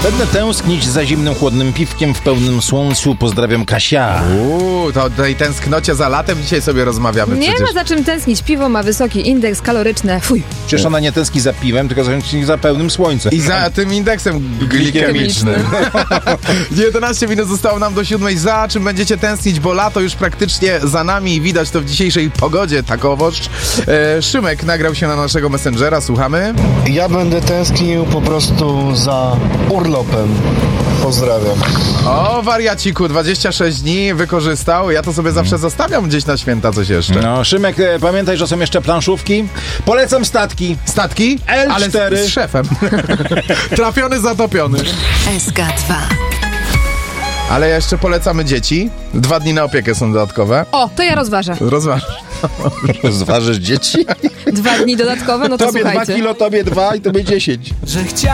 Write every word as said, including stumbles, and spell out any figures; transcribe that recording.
Będę tęsknić za zimnym, chłodnym piwkiem w pełnym słońcu. Pozdrawiam, Kasia. Uuu, to o tej tęsknocie za latem dzisiaj sobie rozmawiamy Nie przecież. ma za czym tęsknić. Piwo ma wysoki indeks kaloryczny. Fuj. Przecież ona nie tęskni za piwem, tylko tęskni za pełnym słońcem. I za tym indeksem glikemicznym. jedenaście minut zostało nam do siódmej. Za czym będziecie tęsknić, bo lato już praktycznie za nami i widać to w dzisiejszej pogodzie, takowoż. E, Szymek nagrał się na naszego Messengera, słuchamy. Ja będę tęsknił po prostu za urlopem. Pozdrawiam. O, wariaciku, dwadzieścia sześć dni wykorzystał. Ja to sobie zawsze zostawiam gdzieś na święta coś jeszcze. No, Szymek, e, pamiętaj, że są jeszcze planszówki. Polecam statki. Statki? L Ale cztery. z, z szefem. Trafiony, zatopiony. S K dwa. Ale jeszcze polecamy dzieci. Dwa dni na opiekę są dodatkowe. O, to ja rozważę. Rozważ. Zważysz dzieci? Dwa dni dodatkowe, no to Tobie słuchajcie. dwa kilo, tobie dwa i tobie dziesięć. Że chciałem